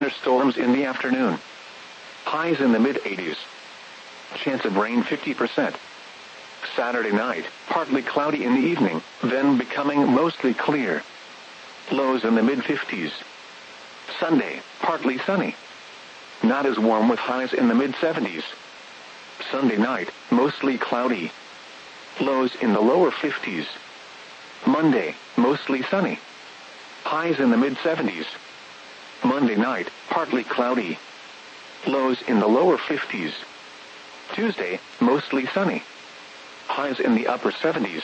Thunderstorms in the afternoon. Highs in the mid-80s. Chance of rain 50%. Saturday night, partly cloudy in the evening, then becoming mostly clear. Lows in the mid-50s. Sunday, partly sunny. Not as warm with highs in the mid-70s. Sunday night, mostly cloudy. Lows in the lower 50s. Monday, mostly sunny. Highs in the mid-70s. Monday night, partly cloudy. Lows in the lower 50s. Tuesday, mostly sunny. Highs in the upper 70s.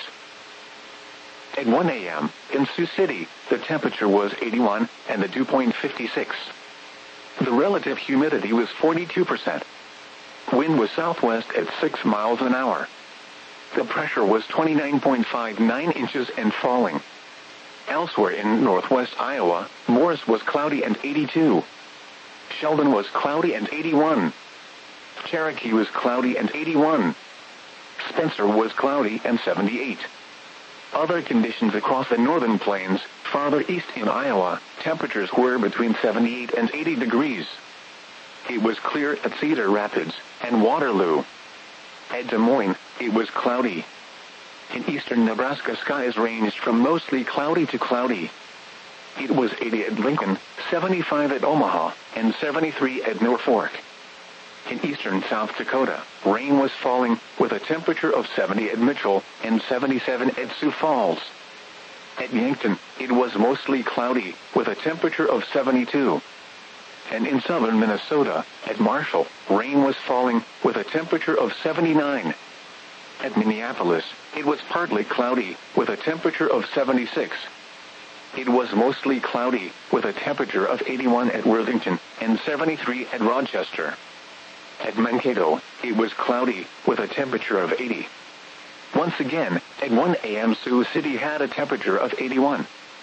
At 1 a.m., in Sioux City, the temperature was 81 and the dew point 56. The relative humidity was 42%. Wind was southwest at 6 miles an hour. The pressure was 29.59 inches and falling. Elsewhere in northwest Iowa, Morris was cloudy and 82. Sheldon was cloudy and 81. Cherokee was cloudy and 81. Spencer was cloudy and 78. Other conditions across the northern plains, farther east in Iowa, temperatures were between 78 and 80 degrees. It was clear at Cedar Rapids and Waterloo. At Des Moines, it was cloudy. In eastern Nebraska, skies ranged from mostly cloudy to cloudy. It was 80 at Lincoln, 75 at Omaha, and 73 at Norfolk. In eastern South Dakota, rain was falling, with a temperature of 70 at Mitchell and 77 at Sioux Falls. At Yankton, it was mostly cloudy, with a temperature of 72. And in southern Minnesota, at Marshall, rain was falling, with a temperature of 79. At Minneapolis, it was partly cloudy, with a temperature of 76. It was mostly cloudy, with a temperature of 81 at Worthington and 73 at Rochester. At Mankato, it was cloudy, with a temperature of 80. Once again, at 1 a.m. Sioux City had a temperature of 81.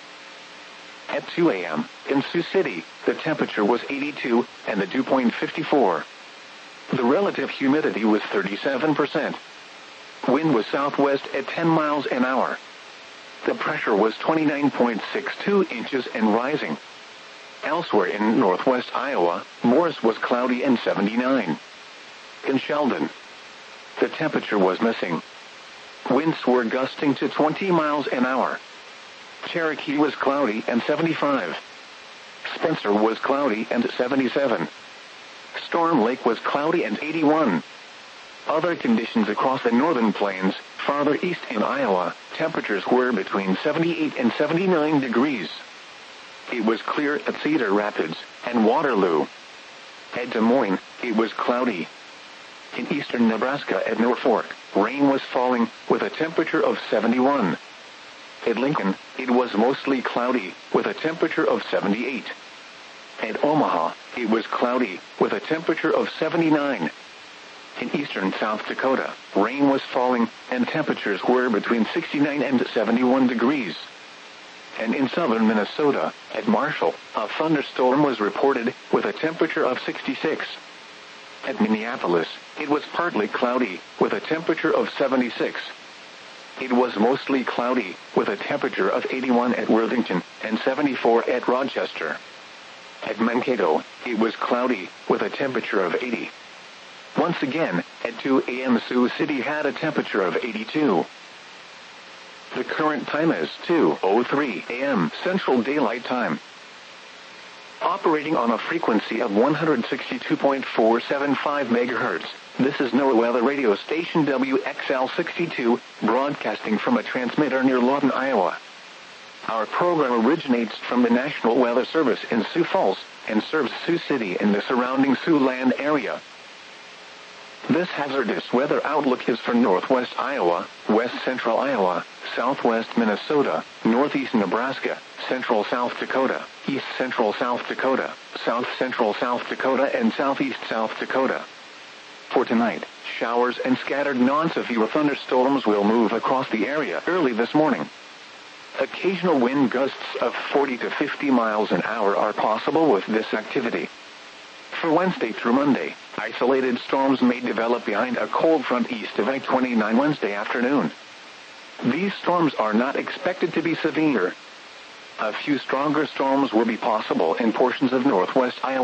At 2 a.m., in Sioux City, the temperature was 82 and the dew point 54. The relative humidity was 37%. Wind was southwest at 10 miles an hour. The pressure was 29.62 inches and rising. Elsewhere in northwest Iowa, Morris was cloudy and 79. In Sheldon, the temperature was missing. Winds were gusting to 20 miles an hour. Cherokee was cloudy and 75. Spencer was cloudy and 77. Storm Lake was cloudy and 81. Other conditions across the northern plains, farther east in Iowa, temperatures were between 78 and 79 degrees. It was clear at Cedar Rapids and Waterloo. At Des Moines, it was cloudy. In eastern Nebraska at Norfolk, rain was falling, with a temperature of 71. At Lincoln, it was mostly cloudy, with a temperature of 78. At Omaha, it was cloudy, with a temperature of 79. In eastern South Dakota, rain was falling, and temperatures were between 69 and 71 degrees. And in southern Minnesota, at Marshall, a thunderstorm was reported, with a temperature of 66. At Minneapolis, it was partly cloudy, with a temperature of 76. It was mostly cloudy, with a temperature of 81 at Worthington and 74 at Rochester. At Mankato, it was cloudy, with a temperature of 80. Once again, at 2 a.m. Sioux City had a temperature of 82. The current time is 2:03 a.m. Central Daylight Time. Operating on a frequency of 162.475 MHz, this is NOAA Weather Radio Station WXL62, broadcasting from a transmitter near Lawton, Iowa. Our program originates from the National Weather Service in Sioux Falls and serves Sioux City and the surrounding Siouxland area. This hazardous weather outlook is for northwest Iowa, west central Iowa, southwest Minnesota, northeast Nebraska, central South Dakota, east central South Dakota, south central South Dakota, and southeast South Dakota. For tonight, showers and scattered non-severe thunderstorms will move across the area early this morning. Occasional wind gusts of 40 to 50 miles an hour are possible with this activity. For Wednesday through Monday, isolated storms may develop behind a cold front east of I-29 Wednesday afternoon. These storms are not expected to be severe. A few stronger storms will be possible in portions of northwest Iowa.